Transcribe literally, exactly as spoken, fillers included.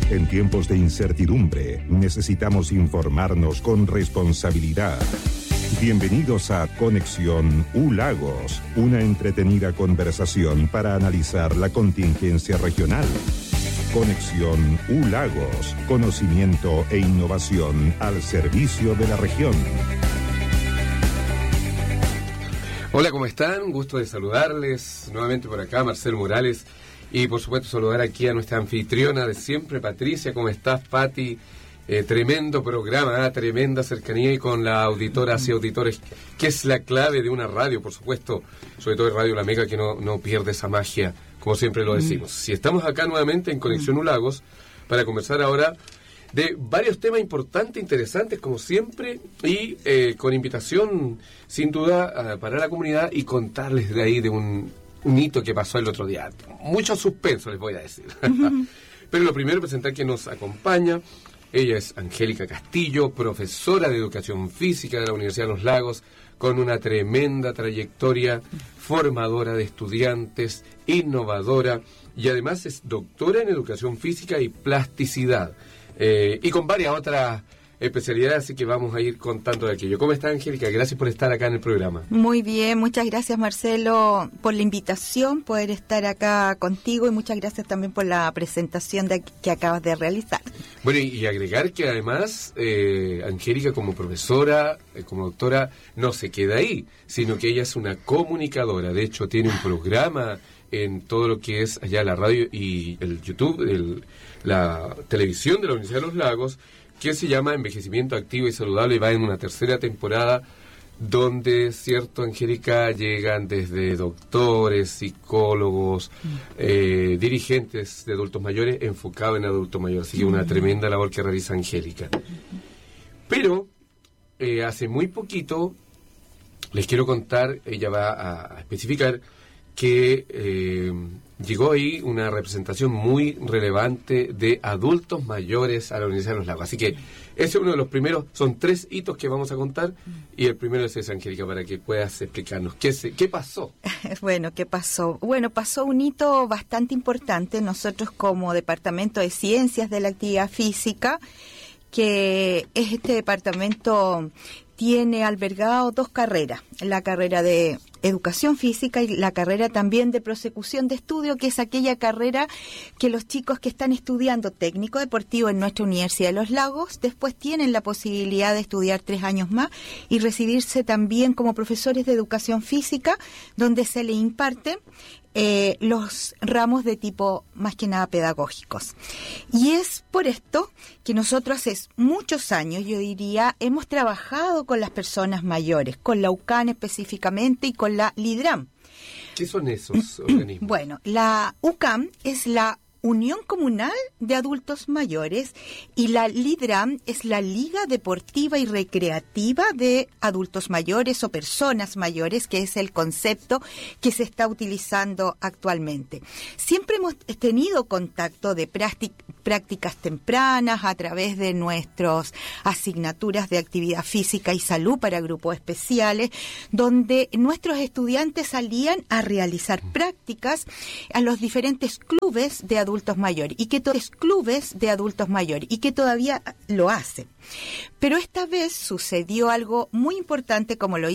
En tiempos de incertidumbre, necesitamos informarnos con responsabilidad. Bienvenidos a Conexión U Lagos, una entretenida conversación para analizar la contingencia regional. Conexión U Lagos, conocimiento e innovación al servicio de la región. Hola, ¿cómo están? Un gusto de saludarles nuevamente por acá, Marcelo Morales. Y por supuesto saludar aquí a nuestra anfitriona de siempre, Patricia. ¿Cómo estás, Pati? Eh, tremendo programa, ¿eh? Tremenda cercanía y con la auditora y auditores, que es la clave de una radio, por supuesto, sobre todo de Radio La Mega, que no, no pierde esa magia, como siempre lo decimos. Si estamos acá nuevamente en Conexión U Lagos, para conversar ahora de varios temas importantes, interesantes, como siempre, y eh, con invitación, sin duda, uh, para la comunidad y contarles de ahí de un, un hito que pasó el otro día. Mucho suspenso, les voy a decir. Pero lo primero, presentar quien nos acompaña. Ella es Angélica Castillo, profesora de Educación Física de la Universidad de los Lagos, con una tremenda trayectoria, formadora de estudiantes, innovadora, y además es doctora en Educación Física y Plasticidad. Eh, y con varias otras especialidades, así que vamos a ir contando de aquello. ¿Cómo está, Angélica? Gracias por estar acá en el programa. Muy bien, muchas gracias, Marcelo, por la invitación, poder estar acá contigo, y muchas gracias también por la presentación de, que acabas de realizar. Bueno, y, y agregar que además, eh, Angélica como profesora, eh, como doctora, no se queda ahí, sino que ella es una comunicadora. De hecho, tiene un programa en todo lo que es allá la radio y el YouTube, el, la televisión de la Universidad de los Lagos, que se llama Envejecimiento Activo y Saludable, y va en una tercera temporada, donde, cierto, Angélica, llegan desde doctores, psicólogos, mm. eh, dirigentes de adultos mayores, enfocados en adultos mayores. Así que una mm. tremenda labor que realiza Angélica. Pero, eh, hace muy poquito, les quiero contar, ella va a, a especificar, que eh, llegó ahí una representación muy relevante de adultos mayores a la Universidad de los Lagos. Así que ese es uno de los primeros, son tres hitos que vamos a contar, y el primero es ese, Angélica, para que puedas explicarnos qué, se, qué pasó. Bueno, ¿qué pasó? Bueno, pasó un hito bastante importante. Nosotros, como Departamento de Ciencias de la Actividad Física, que es este departamento, tiene albergado dos carreras, la carrera de Educación Física y la carrera también de Prosecución de Estudio, que es aquella carrera que los chicos que están estudiando técnico deportivo en nuestra Universidad de los Lagos después tienen la posibilidad de estudiar tres años más y recibirse también como profesores de Educación Física, donde se le imparten Eh, los ramos de tipo más que nada pedagógicos. Y es por esto que nosotros hace muchos años, yo diría, hemos trabajado con las personas mayores, con la U C A M específicamente y con la LIDRAM. ¿Qué son esos organismos? Bueno, la U C A M es la Unión Comunal de Adultos Mayores y la LIDRAM es la Liga Deportiva y Recreativa de Adultos Mayores o Personas Mayores, que es el concepto que se está utilizando actualmente. Siempre hemos tenido contacto de práctic- prácticas tempranas a través de nuestras asignaturas de actividad física y salud para grupos especiales, donde nuestros estudiantes salían a realizar prácticas a los diferentes clubes de adultos adultos mayores y que todos clubes de adultos mayores y que todavía lo hacen. Pero esta vez sucedió algo muy importante, como lo